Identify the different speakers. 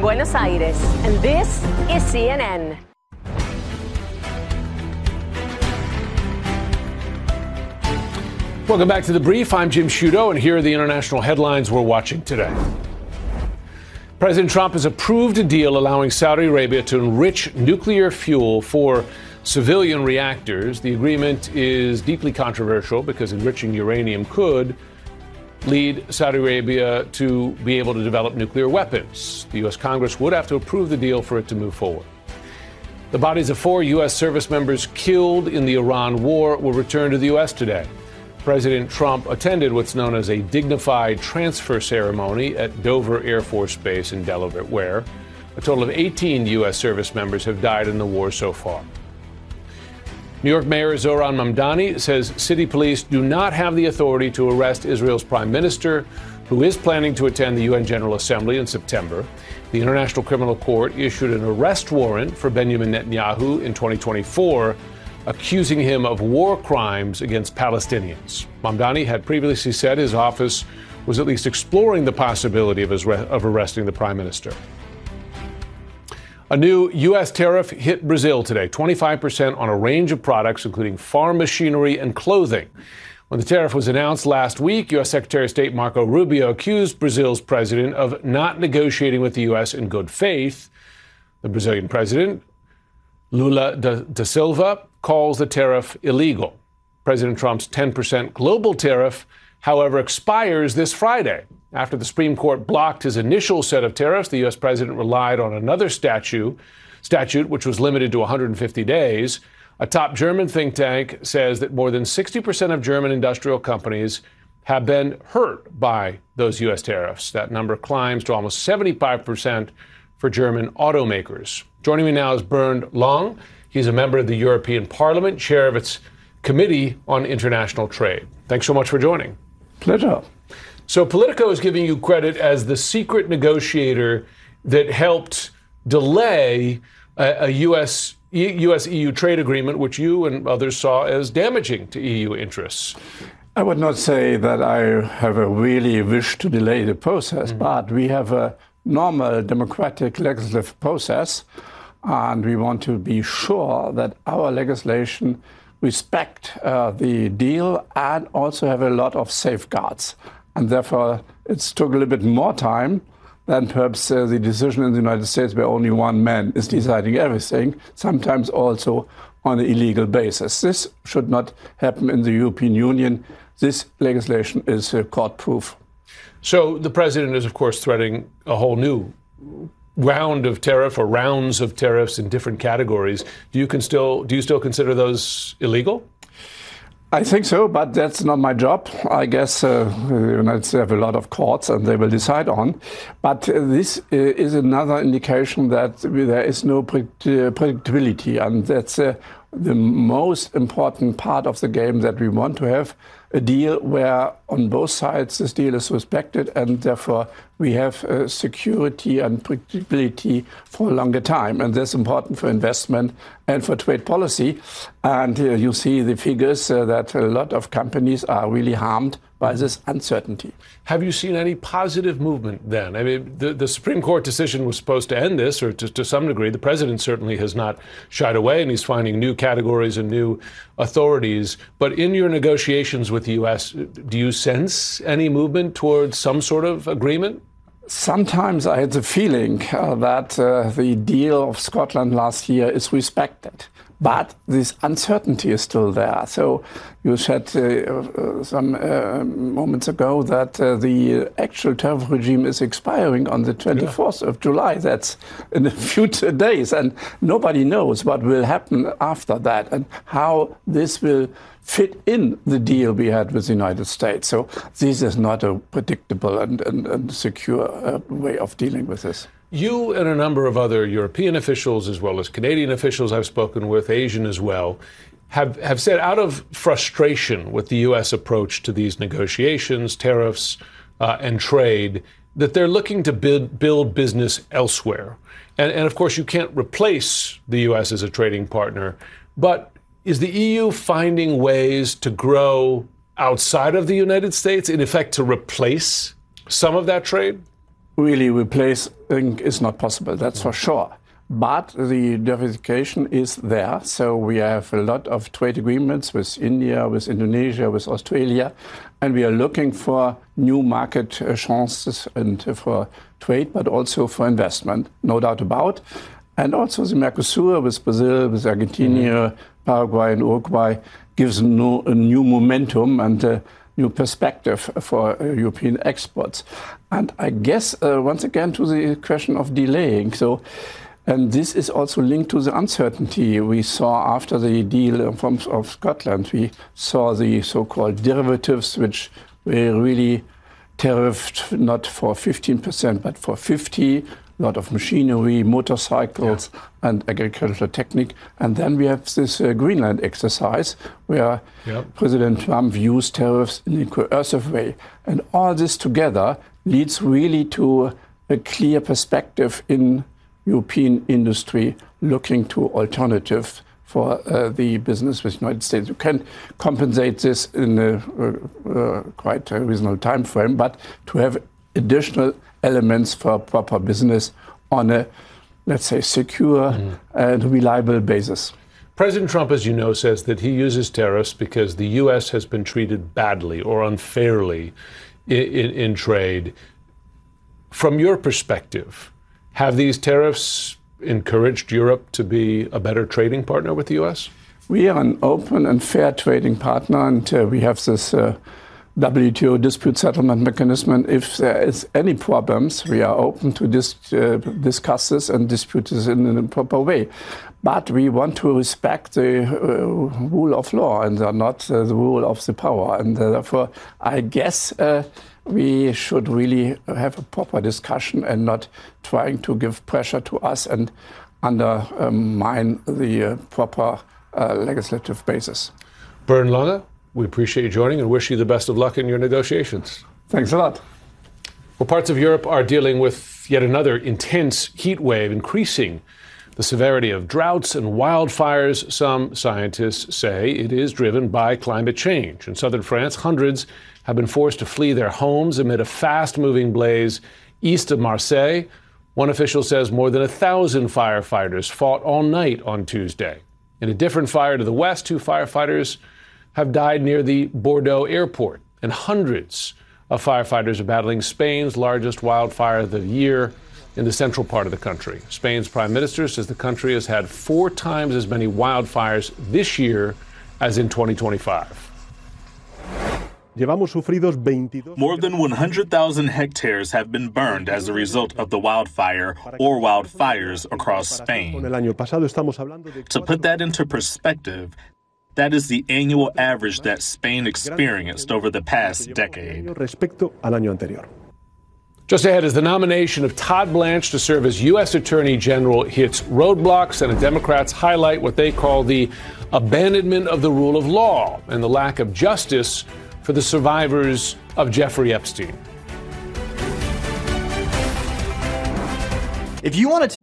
Speaker 1: Buenos Aires, and this is CNN.
Speaker 2: Welcome back to The Brief. I'm Jim Sciutto, and here are the international headlines we're watching today. President Trump has approved a deal allowing Saudi Arabia to enrich nuclear fuel for civilian reactors. The agreement is deeply controversial because enriching uranium could lead Saudi Arabia to be able to develop nuclear weapons. The U.S. Congress would have to approve the deal for it to move forward. The bodies of 4 U.S. service members killed in the Iran war will return to the U.S. today. President Trump attended what's known as a dignified transfer ceremony at Dover Air Force Base in Delaware, where a total of 18 U.S. service members have died in the war so far. New York Mayor Zohran Mamdani says city police do not have the authority to arrest Israel's prime minister, who is planning to attend the UN General Assembly in September. The International Criminal Court issued an arrest warrant for Benjamin Netanyahu in 2024, accusing him of war crimes against Palestinians. Mamdani had previously said his office was at least exploring the possibility of arresting the prime minister. A new U.S. tariff hit Brazil today, 25% on a range of products, including farm machinery and clothing. When the tariff was announced last week, U.S. Secretary of State Marco Rubio accused Brazil's president of not negotiating with the U.S. in good faith. The Brazilian president, Lula da Silva, calls the tariff illegal. President Trump's 10% global tariff, however, expires this Friday. After the Supreme Court blocked his initial set of tariffs, the U.S. president relied on another statute, which was limited to 150 days. A top German think tank says that more than 60% of German industrial companies have been hurt by those U.S. tariffs. That number climbs to almost 75% for German automakers. Joining me now is Bernd Lang. He's a member of the European Parliament, chair of its Committee on International Trade. Thanks so much for joining.
Speaker 3: Pleasure.
Speaker 2: So Politico is giving you credit as the secret negotiator that helped delay a U.S.-EU trade agreement, which you and others saw as damaging to EU interests.
Speaker 3: I would not say that I have a really wish to delay the process, but we have a normal democratic legislative process, and we want to be sure that our legislation respect the deal and also have a lot of safeguards. And therefore, it took a little bit more time than perhaps the decision in the United States where only one man is deciding everything, sometimes also on an illegal basis. This should not happen in the European Union. This legislation is court-proof.
Speaker 2: So the president is, of course, threatening a whole new round of tariff or rounds of tariffs in different categories. Do you still consider those illegal?
Speaker 3: I think so, but that's not my job. I guess the United States have a lot of courts and they will decide on. But this is another indication that there is no predictability. And that's the most important part of the game, that we want to have a deal where on both sides this deal is respected, and therefore we have security and predictability for a longer time. And that's important for investment and for trade policy. And you see the figures that a lot of companies are really harmed by this uncertainty.
Speaker 2: Have you seen any positive movement then? I mean, the Supreme Court decision was supposed to end this, or to some degree. The president certainly has not shied away, and he's finding new categories and new authorities. But in your negotiations with the U.S., do you sense any movement towards some sort of agreement?
Speaker 3: Sometimes I had the feeling that the deal of Scotland last year is respected. But this uncertainty is still there. So you said some moments ago that the actual tariff regime is expiring on the 24th of July. That's in a few days. And nobody knows what will happen after that and how this will fit in the deal we had with the United States. So this is not a predictable and secure way of dealing with this.
Speaker 2: You and a number of other European officials, as well as Canadian officials I've spoken with, Asian as well, have said out of frustration with the U.S. approach to these negotiations, tariffs, and trade, that they're looking to build business elsewhere. And of course, you can't replace the U.S. as a trading partner. But is the EU finding ways to grow outside of the United States, in effect, to replace some of that trade?
Speaker 3: really replacing is not possible, that's for sure. But the diversification is there. So we have a lot of trade agreements with India, with Indonesia, with Australia, and we are looking for new market chances and for trade, but also for investment, no doubt about. And also the Mercosur with Brazil, with Argentina, Paraguay and Uruguay gives a new momentum and a new perspective for European exports. And I guess, once again, to the question of delaying. And this is also linked to the uncertainty we saw after the deal of Scotland. We saw the so-called derivatives, which were really tariffed not for 15%, but for 50%. A lot of machinery, motorcycles, and agricultural technique. And then we have this Greenland exercise where President Trump used tariffs in a coercive way. And all this together leads really to a clear perspective in European industry looking to alternatives for the business with the United States. You can compensate this in a quite a reasonable time frame, but to have additional elements for proper business on a, let's say, secure and reliable basis.
Speaker 2: President Trump, as you know, says that he uses tariffs because the U.S. has been treated badly or unfairly in trade. From your perspective, have these tariffs encouraged Europe to be a better trading partner with the U.S.?
Speaker 3: We are an open and fair trading partner, and we have this WTO dispute settlement mechanism. And if there is any problems, we are open to discuss this and dispute this in a proper way. But we want to respect the rule of law and not the rule of the power. And therefore, I guess we should really have a proper discussion and not trying to give pressure to us and undermine the proper legislative basis.
Speaker 2: Bernd Lange, we appreciate you joining and wish you the best of luck in your negotiations.
Speaker 3: Thanks a lot.
Speaker 2: Well, parts of Europe are dealing with yet another intense heat wave, increasing the severity of droughts and wildfires. Some scientists say it is driven by climate change. In southern France, hundreds have been forced to flee their homes amid a fast-moving blaze east of Marseille. One official says more than 1,000 firefighters fought all night on Tuesday. In a different fire to the west, 2 firefighters have died near the Bordeaux airport, and hundreds of firefighters are battling Spain's largest wildfire of the year in the central part of the country. Spain's prime minister says the country has had 4 times as many wildfires this year as in 2025.
Speaker 4: More than 100,000 hectares have been burned as a result of the wildfire or wildfires across Spain. To put that into perspective, that is the annual average that Spain experienced over the past decade.
Speaker 2: Just ahead, as the nomination of Todd Blanche to serve as U.S. Attorney General hits roadblocks, Senate Democrats highlight what they call the abandonment of the rule of law and the lack of justice for the survivors of Jeffrey Epstein.
Speaker 5: If you want to